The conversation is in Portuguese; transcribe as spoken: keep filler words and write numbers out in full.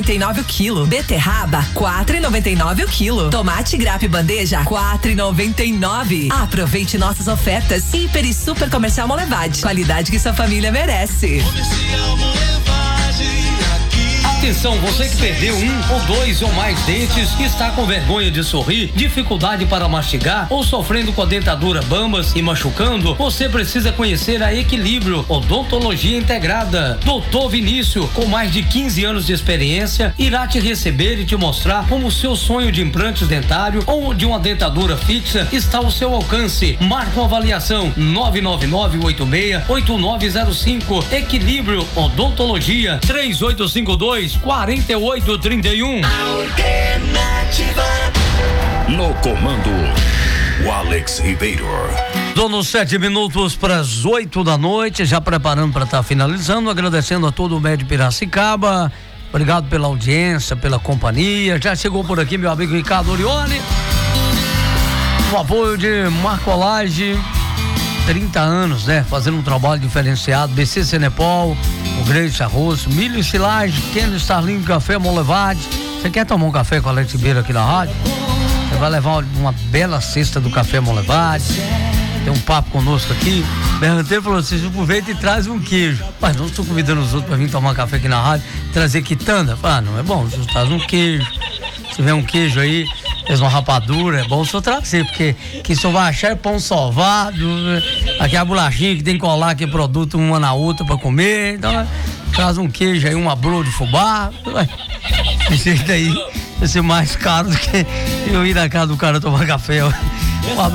noventa e nove o quilo. Beterraba, quatro e noventa e nove o quilo. Tomate grape bandeja, quatro e noventa e nove. Aproveite nossas ofertas. Hiper e Super Comercial Molevade. Qualidade que sua família merece. Comercial Molevade. Atenção, você que perdeu um ou dois ou mais dentes, está com vergonha de sorrir, dificuldade para mastigar ou sofrendo com a dentadura bambas e machucando, você precisa conhecer a Equilíbrio Odontologia Integrada. doutor Vinícius, com mais de quinze anos de experiência, irá te receber e te mostrar como o seu sonho de implante dentário ou de uma dentadura fixa está ao seu alcance. Marca uma avaliação nove nove nove oito seis oito nove zero cinco. Equilíbrio Odontologia três oito cinco dois quarenta e oito trinta e um. Alternativa. No comando, o Alex Ribeiro. Dando sete minutos para as oito da noite, já preparando para estar tá finalizando, agradecendo a todo o Médio Piracicaba. Obrigado pela audiência, pela companhia. Já chegou por aqui meu amigo Ricardo Orione. O apoio de Marcolage, trinta anos, né? Fazendo um trabalho diferenciado. B C Senepol, o Greite Arroz, Milho e Silagem, Keno Starling, Café Molevade. Você quer tomar um café com a Alex Ribeiro aqui na rádio? Você vai levar uma bela cesta do Café Molevade. Tem um papo conosco aqui. Berranteiro falou assim: aproveita e traz um queijo. Mas não estou convidando os outros para vir tomar café aqui na rádio, trazer quitanda. Ah, não é bom, você traz um queijo. Se tiver um queijo aí, fez uma rapadura, é bom o senhor trazer, porque que o senhor vai achar é pão sovado, aqui a bolachinha que tem que colar aqui produto uma na outra para comer. Então, traz um queijo aí, uma broa de fubá. Esse jeito aí vai ser mais caro do que eu ir na casa do cara tomar café.